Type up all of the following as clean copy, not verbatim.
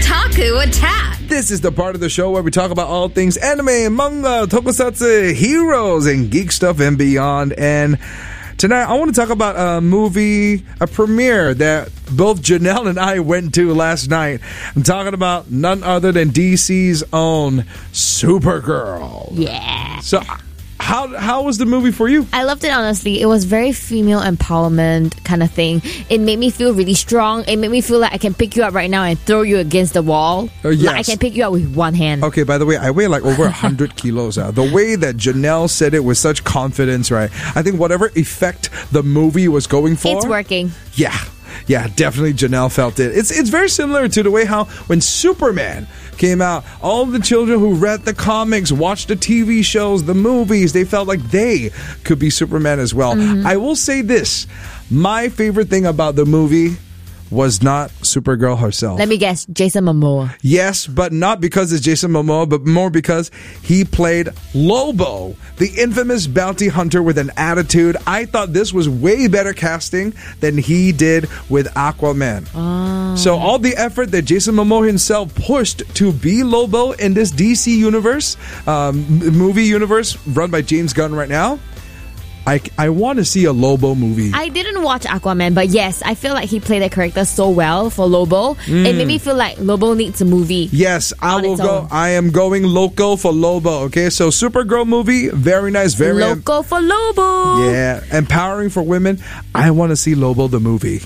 Otaku Attack. This is the part of the show where we talk about all things anime, manga, tokusatsu, heroes, and geek stuff and beyond. And tonight I want to talk about a premiere that both Janelle and I went to last night. I'm talking about none other than DC's own Supergirl. Yeah. So how was the movie for you? I loved it, honestly. It was very female empowerment kind of thing. It made me feel really strong. It made me feel like I can pick you up right now and throw you against the wall. Yes. Like I can pick you up with one hand. Okay, by the way, I weigh like over 100 kilos now. The way that Janelle said it with such confidence, right? I think whatever effect the movie was going for... It's working. Yeah, definitely Janelle felt it. It's very similar to the way how when Superman came out, all the children who read the comics, watched the TV shows, the movies, they felt like they could be Superman as well. Mm-hmm. I will say this. My favorite thing about the movie was not Supergirl herself. Let me guess, Jason Momoa. Yes, but not because it's Jason Momoa, but more because he played Lobo, the infamous bounty hunter with an attitude. I thought this was way better casting than he did with Aquaman. Oh. So all the effort that Jason Momoa himself pushed to be Lobo in this DC universe, movie universe run by James Gunn right now, I want to see a Lobo movie. I didn't watch Aquaman, but yes, I feel like he played the character so well for Lobo. It made me feel like Lobo needs a movie. Yes, I will go. Own. I am going loco for Lobo. Okay, so Supergirl movie, very nice, very Loco for Lobo. Yeah, empowering for women. I want to see Lobo the movie.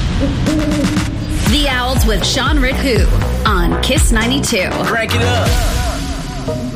The Owls with Sean Rithu on Kiss 92. Crank it up.